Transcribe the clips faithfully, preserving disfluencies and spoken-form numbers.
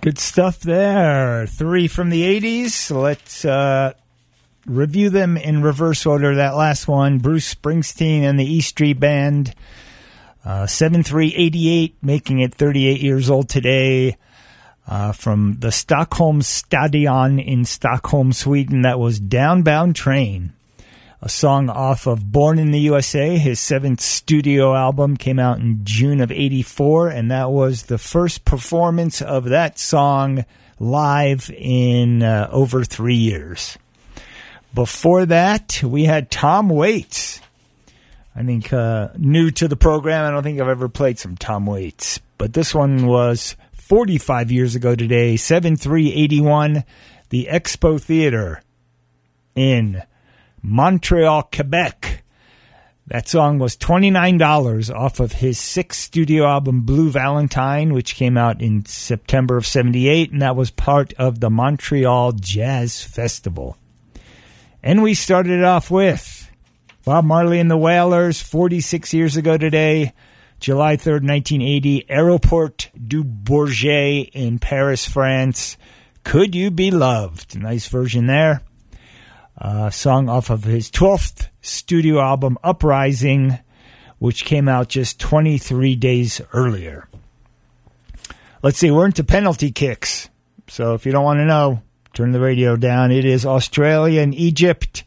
Good stuff there. Three from the eighties. Let's uh, review them in reverse order. That last one, Bruce Springsteen and the E Street Band. Uh, seven three eighty-eight, making it thirty-eight years old today. Uh, from the Stockholm Stadion in Stockholm, Sweden. That was Downbound Train. A song off of Born in the U S A. His seventh studio album came out in June of eighty-four, and that was the first performance of that song live in uh, over three years. Before that, we had Tom Waits. I think uh, new to the program. I don't think I've ever played some Tom Waits, but this one was forty-five years ago today, seven three eighty-one, the Expo Theater in Montreal, Quebec. That song was twenty-nine dollars off of his sixth studio album, Blue Valentine, which came out in September of seventy-eight, and that was part of the Montreal Jazz Festival. And we started off with Bob Marley and the Wailers, forty-six years ago today, July third, nineteen eighty, Aéroport du Bourget in Paris, France. Could You Be Loved? Nice version there. Uh, song off of his twelfth studio album, Uprising, which came out just twenty-three days earlier. Let's see, we're into penalty kicks. So if you don't want to know, turn the radio down. It is Australia and Egypt.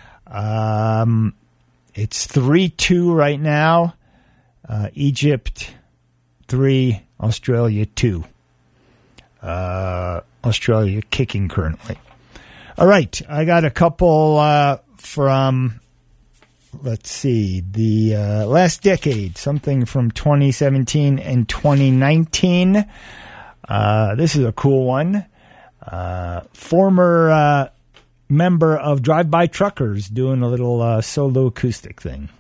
Um, it's three two right now. Uh, Egypt three, Australia two. Uh, Australia kicking currently. All right, I got a couple uh, from, let's see, the uh, last decade, something from twenty seventeen and twenty nineteen. Uh, this is a cool one. Uh, former uh, member of Drive-By Truckers doing a little uh, solo acoustic thing.